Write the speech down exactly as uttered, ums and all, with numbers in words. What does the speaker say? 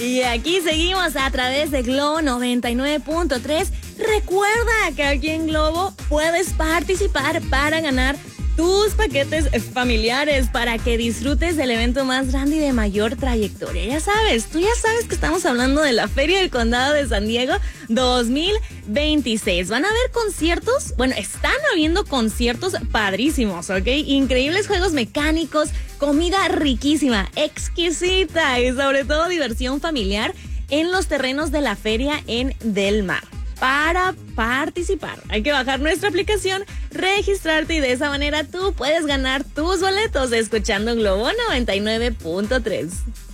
Y aquí seguimos a través de Globo noventa y nueve punto tres. Recuerda que aquí en Globo puedes participar para ganar tus paquetes familiares para que disfrutes del evento más grande y de mayor trayectoria. Ya sabes, tú ya sabes que estamos hablando de la Feria del Condado de San Diego dos mil veintiséis. Van a haber conciertos, bueno, están habiendo conciertos padrísimos, ¿ok? Increíbles juegos mecánicos, comida riquísima, exquisita y sobre todo diversión familiar en los terrenos de la feria en Del Mar. Para participar, hay que bajar nuestra aplicación, registrarte y de esa manera tú puedes ganar tus boletos escuchando Globo noventa y nueve punto tres.